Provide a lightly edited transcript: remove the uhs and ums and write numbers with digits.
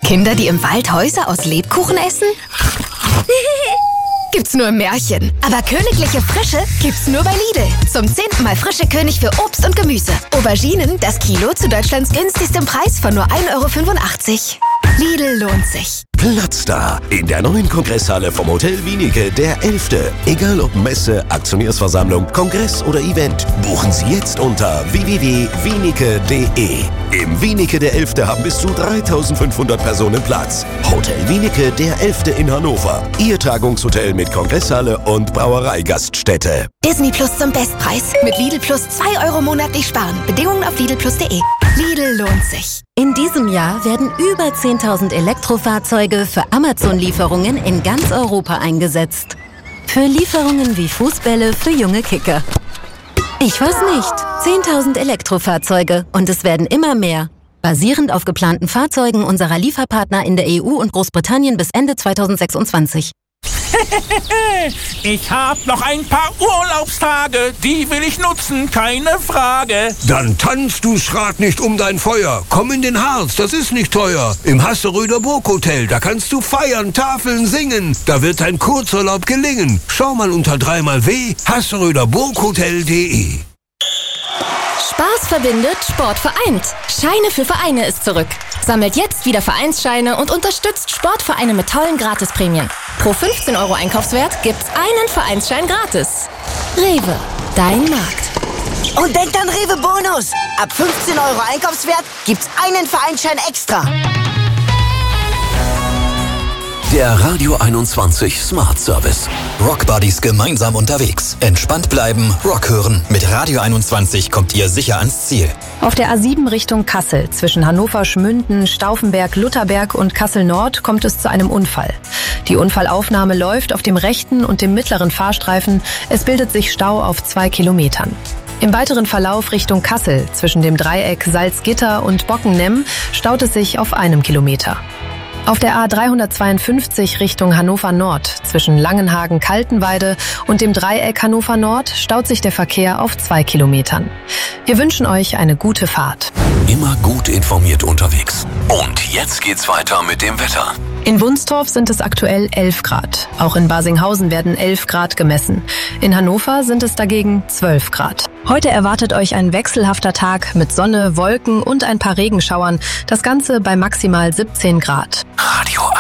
Kinder, die im Wald Häuser aus Lebkuchen essen? Gibt's nur im Märchen. Aber königliche Frische gibt's nur bei Lidl. Zum 10. Mal frische König für Obst und Gemüse. Auberginen, das Kilo zu Deutschlands günstigstem Preis von nur 1,85 €. Lidl lohnt sich. Platz in der neuen Kongresshalle vom Hotel Wienicke, der 11. Egal ob Messe, Aktionärsversammlung, Kongress oder Event, buchen Sie jetzt unter www.wienicke.de. Im Wienicke der 11. haben bis zu 3.500 Personen Platz. Hotel Wienicke der 11. in Hannover. Ihr Tagungshotel mit Kongresshalle und Brauereigaststätte. Disney Plus zum Bestpreis. Mit Lidl Plus 2 € monatlich sparen. Bedingungen auf lidlplus.de. Lidl lohnt sich. In diesem Jahr werden über 10.000 Elektrofahrzeuge für Amazon-Lieferungen in ganz Europa eingesetzt. Für Lieferungen wie Fußbälle für junge Kicker. Ich weiß nicht. 10.000 Elektrofahrzeuge und es werden immer mehr. Basierend auf geplanten Fahrzeugen unserer Lieferpartner in der EU und Großbritannien bis Ende 2026. Ich hab noch ein paar Urlaubstage, die will ich nutzen, keine Frage. Dann tanzt du Schrat nicht um dein Feuer. Komm in den Harz, das ist nicht teuer. Im Hasseröder Burghotel, da kannst du feiern, Tafeln singen. Da wird dein Kurzurlaub gelingen. Schau mal unter 3x hasseröderburghotel.de. Spaß verbindet, Sport vereint. Scheine für Vereine ist zurück. Sammelt jetzt wieder Vereinsscheine und unterstützt Sportvereine mit tollen Gratisprämien. Pro 15 € Einkaufswert gibt's einen Vereinsschein gratis. Rewe, dein Markt. Und denkt an Rewe Bonus. Ab 15 € Einkaufswert gibt's einen Vereinsschein extra. Der Radio 21 Smart Service. Rockbuddies gemeinsam unterwegs. Entspannt bleiben, Rock hören. Mit Radio 21 kommt ihr sicher ans Ziel. Auf der A7 Richtung Kassel zwischen Hannover-Schmünden, Stauffenberg, Lutherberg und Kassel-Nord kommt es zu einem Unfall. Die Unfallaufnahme läuft auf dem rechten und dem mittleren Fahrstreifen. Es bildet sich Stau auf 2 Kilometern. Im weiteren Verlauf Richtung Kassel zwischen dem Dreieck Salzgitter und Bockennemm staut es sich auf 1 Kilometer. Auf der A352 Richtung Hannover Nord zwischen Langenhagen-Kaltenweide und dem Dreieck Hannover Nord staut sich der Verkehr auf 2 Kilometern. Wir wünschen euch eine gute Fahrt. Immer gut informiert unterwegs. Und jetzt geht's weiter mit dem Wetter. In Wunstorf sind es aktuell 11 Grad. Auch in Basinghausen werden 11 Grad gemessen. In Hannover sind es dagegen 12 Grad. Heute erwartet euch ein wechselhafter Tag mit Sonne, Wolken und ein paar Regenschauern. Das Ganze bei maximal 17 Grad. Radio